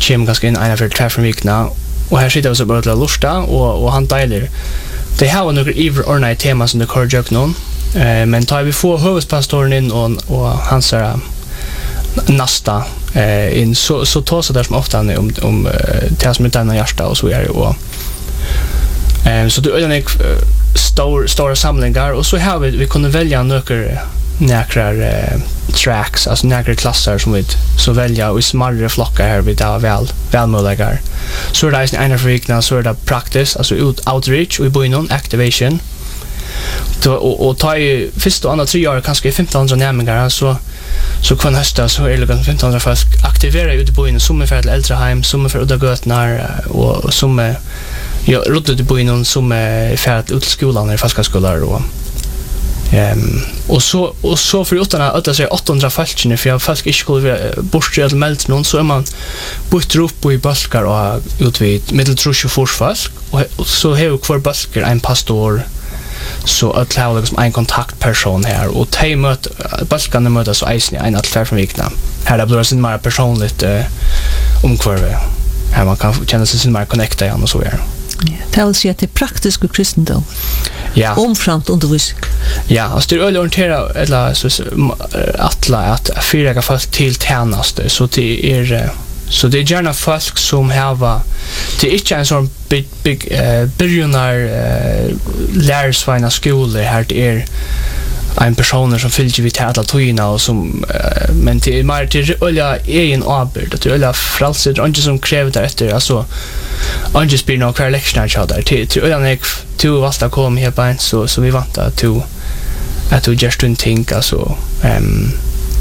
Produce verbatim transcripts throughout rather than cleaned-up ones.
kommer ganska in ena för två från vikna och här sitter vi så bara till lusta och och han delar. Det här var några iver ordna tema som det kör jag någon. Eh men tar vi får huvudpastoren in och och han säger nästa eh in så så tar så där som ofta om om det som inte är hjärta och så är det och eh så det är en stor stora samlingar och så har vi vi kunde välja några några eh, tracks alltså några klasser som vi så välja och smartare flockar här vi där väl välmöjliga. Så är det en av vikna så är det practice alltså ut outreach och i början activation. Då och, och ta i första och andra tre år kanske femton hundra nämningar så så kan hösta så är det femton hundra folk aktivera ute på in som för äldre hem som för udda götnar och som ja runt ute på in som är färd ut till skolan i fasta skolor och ehm och så och så för utan att det säger åttahundra falskne för jag falsk inte skulle borstrel meldt någon så är man bort upp på i baskar och utvid medeltrusche forsfalsk och så har kvar baskar en pastor så att ha liksom en kontaktperson här och ta möt baskarna möta så isen en att tvär från vikna här där blir det sin mer personligt eh, omkvarve här man kan känna sig sin mer connecta igen och så är det vill säga att det är praktisk kristendom ja omframt undervisning ja alltså det är orientera eller så attla att fyra fast till tjänaste så det är så det är gärna folk som har det är inte en sån big big uh, billionar uh, lärarsvina skolor här det är en person som fyller vid alla tojerna och som uh, men det är mer till ölla egen avbörd att ölla frälser och inte som kräver därefter alltså inte spyr några kvar lektioner jag där till till ölla när två vasta kom här på en så så vi väntar att du att du just don't think alltså um,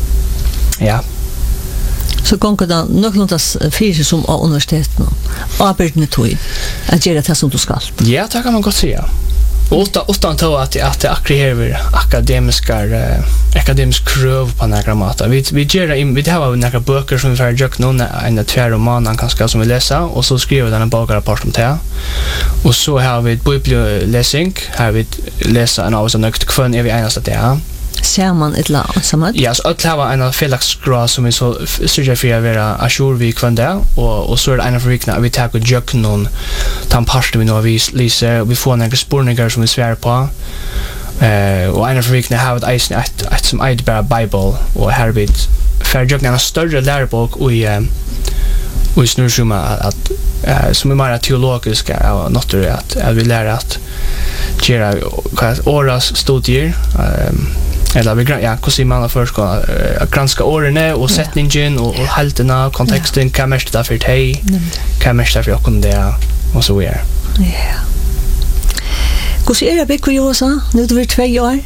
ja så gånger det någonstans fyra som av universiteten arbetande tog att göra det som du ska. Ja, det kan man gott säga. Utan utan att att att det akkurerar akademiska eh, akademisk kröv på några mata. Vi vi gör in vi har några böcker som vi har gjort någon en två romaner kanske som vi läser och så skriver den en bokrapport om det. Och så har vi ett bibelläsning, har vi läsa en av så nökt kvön är vi enaste det. Ser man ett land samma? Ja, så att ha en felaktsgra som är så syrja för att vara assur vi kvann där och och så är det en av vikna vi tar och jök någon tan pastor vi nu vi läser vi får några spårningar som vi svär på eh och en av vikna har ett isen ett ett som är bara bible och här vid för jök en större lärobok och i och i snurrsumma att eh som är mer teologiska och något att att vi lär att göra åras studier eller vi ja hur man först ska uh, granska orden och sättningen och, och halterna kontexten kan mest därför tej kan mest därför jag kunde det och så är ja hur ser det ut kuriosa nu det blir två år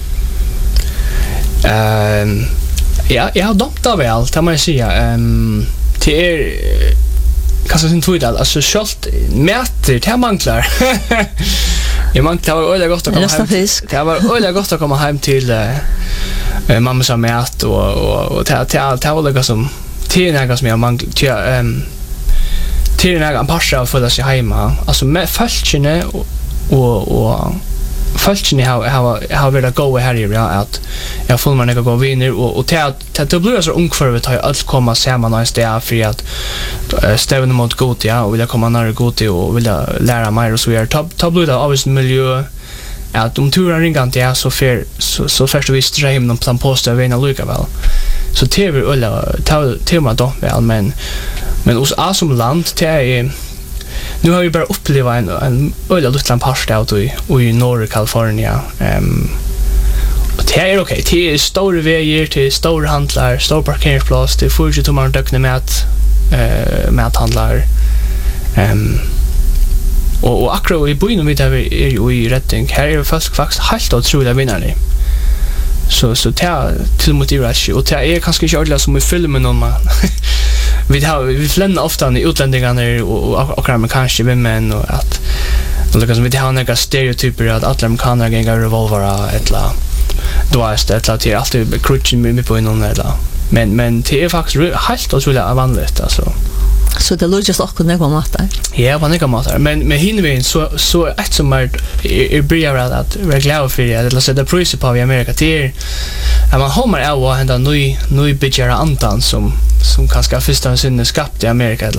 ehm ja jag har domt av allt kan man säga ehm till er kanske sin tvåda alltså schalt mäter det manglar jag man det var öliga gott att komma hem. Det var öliga gott att komma hem till eh, mamma som mat och och och ta ta ta öliga som till några som jag man till ehm till några passa för att sig hemma. Alltså med falskne och och och falskne har har har velat gå här i ja att jag får man några gå vinner och och ta ta det blir så ungefär att allt komma samman och stå för att stävna mot gott ja och vilja komma nära gott och vilja lära mig och så vidare ta ta blir det av miljö att om turar ringar inte så för så så först vi stream någon plan posta vena lucka väl så det vill alla ta tema då väl men men oss är som land det är nu har vi bara upplevt en en öliga liten parstad ut i i norra California ehm det är okej det är stora vägar till stora handlar stor parkeringsplats till fyrtio timmar dygnet med eh med handlar ehm och och akkurat i byn vi där är ju i rättning här är fast faktiskt helt otroligt vinnare så så ta till motivation och ta är kanske inte alla som i filmen om man vi har vi flämnar ofta i utlänningarna och och amerikanska män och att och liksom vi har några stereotyper att alla amerikaner gänga revolver eller då är det att det är alltid crutchen med på någon eller men men det är faktiskt helt otroligt vanligt alltså så det låter just också några matar. Ja, vad några matar. Men med hinvägen så så ett som är är börjar att regla för det eller så det priset på i Amerika till är man har man är och hända ny ny budget antan som som kanske första sinne skapt i Amerika